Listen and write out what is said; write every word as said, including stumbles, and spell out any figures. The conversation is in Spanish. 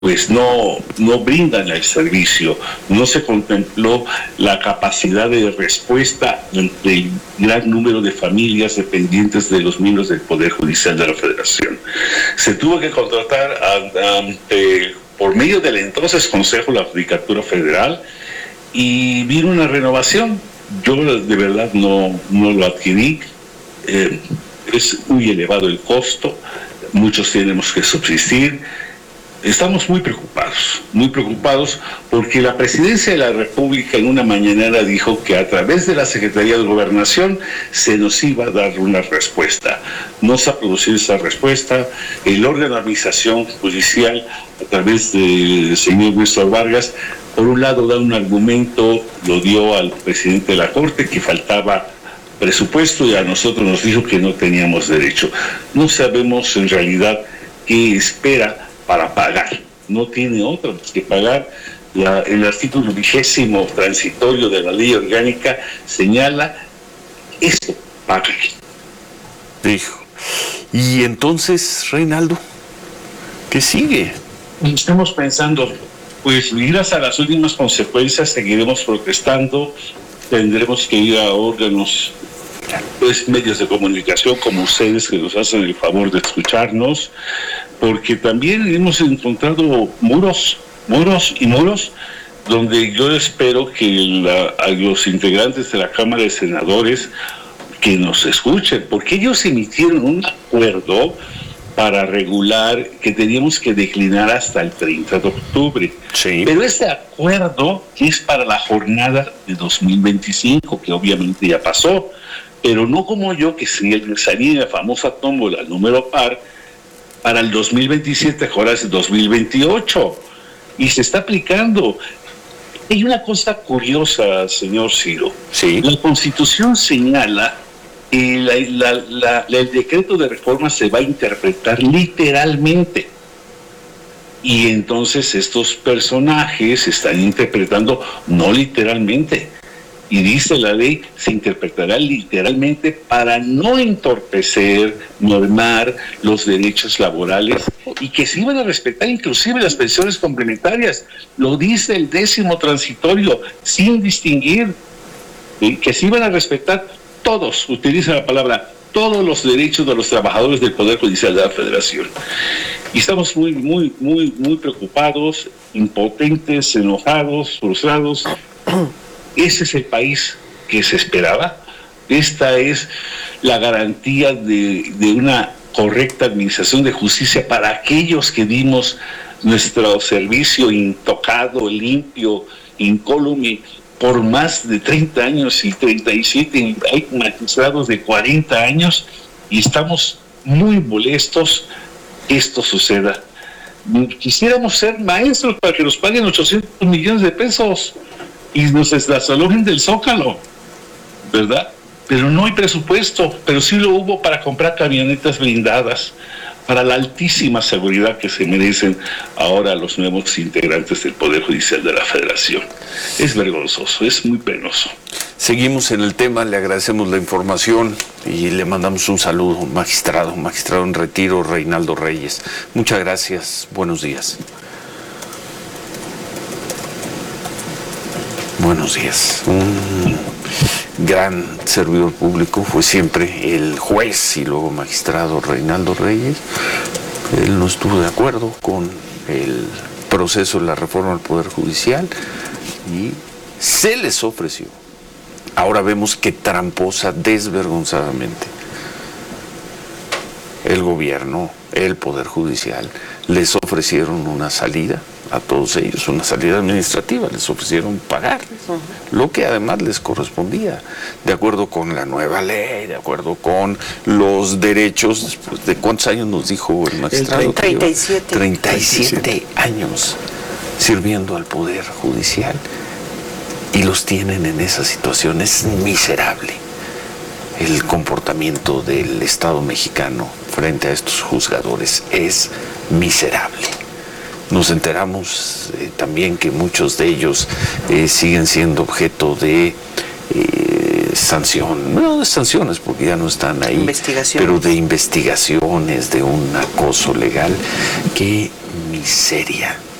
pues no, no brindan el servicio. No se contempló la capacidad de respuesta ante el gran número de familias dependientes de los miembros del Poder Judicial de la Federación. Se tuvo que contratar ante, por medio del entonces Consejo de la Judicatura Federal, y vino una renovación. Yo de verdad no, no lo adquirí. Eh, es muy elevado el costo, muchos tenemos que subsistir. Estamos muy preocupados, muy preocupados porque la Presidencia de la República en una mañanera dijo que a través de la Secretaría de Gobernación se nos iba a dar una respuesta. No se ha producido esa respuesta. El órgano de administración judicial, a través del señor Néstor Vargas, por un lado da un argumento, lo dio al presidente de la Corte, que faltaba presupuesto, y a nosotros nos dijo que no teníamos derecho. No sabemos en realidad qué espera para pagar. No tiene otra que pagar. La, el artículo vigésimo transitorio de la ley orgánica señala esto, paga. Dijo. Y entonces, Reinaldo, ¿qué sigue? Estamos pensando, pues irás a las últimas consecuencias, seguiremos protestando, tendremos que ir a órganos, pues medios de comunicación como ustedes, que nos hacen el favor de escucharnos, porque también hemos encontrado muros, muros y muros, donde yo espero que la, a los integrantes de la Cámara de Senadores que nos escuchen, porque ellos emitieron un acuerdo para regular que teníamos que declinar hasta el treinta de octubre. Sí. Pero este acuerdo es para la jornada de dos mil veinticinco, que obviamente ya pasó, pero no como yo, que salía la famosa tómbola número par, para el dos mil veintisiete, ahora es el dos mil veintiocho, y se está aplicando. Hay una cosa curiosa, señor Ciro. Sí. La Constitución señala que la, la, la, la, el decreto de reforma se va a interpretar literalmente. Y entonces estos personajes están interpretando no literalmente. Y dice la ley, se interpretará literalmente para no entorpecer, normar los derechos laborales y que se iban a respetar inclusive las pensiones complementarias. Lo dice el décimo transitorio, sin distinguir, ¿sí? Que se iban a respetar todos, utiliza la palabra, todos los derechos de los trabajadores del Poder Judicial de la Federación. Y estamos muy, muy, muy, muy preocupados, impotentes, enojados, frustrados. Ese es el país que se esperaba. Esta es la garantía de, de una correcta administración de justicia para aquellos que dimos nuestro servicio intocado, limpio, incólume, por más de treinta años y treinta y siete, hay magistrados de cuarenta años, y estamos muy molestos que esto suceda. Quisiéramos ser maestros para que nos paguen ochocientos millones de pesos y nos desalojen del Zócalo, ¿verdad? Pero no hay presupuesto, pero sí lo hubo para comprar camionetas blindadas, para la altísima seguridad que se merecen ahora los nuevos integrantes del Poder Judicial de la Federación. Es vergonzoso, es muy penoso. Seguimos en el tema, le agradecemos la información y le mandamos un saludo, magistrado, magistrado en retiro, Reinaldo Reyes. Muchas gracias, buenos días. Buenos días. Un gran servidor público fue siempre el juez y luego magistrado Reinaldo Reyes. Él no estuvo de acuerdo con el proceso de la reforma del Poder Judicial y se les ofreció. Ahora vemos que tramposa, desvergonzadamente, el gobierno, el Poder Judicial, les ofrecieron una salida a todos ellos, una salida administrativa, les ofrecieron pagarles, uh-huh. Lo que además les correspondía, de acuerdo con la nueva ley, de acuerdo con los derechos. Después de ¿cuántos años nos dijo el magistrado? El treinta y siete. treinta y siete años sirviendo al Poder Judicial y los tienen en esa situación. Es miserable el comportamiento del Estado mexicano frente a estos juzgadores, es miserable. Nos enteramos eh, también que muchos de ellos eh, siguen siendo objeto de eh, sanción, no de sanciones porque ya no están ahí, pero de investigaciones, de un acoso legal. Qué miseria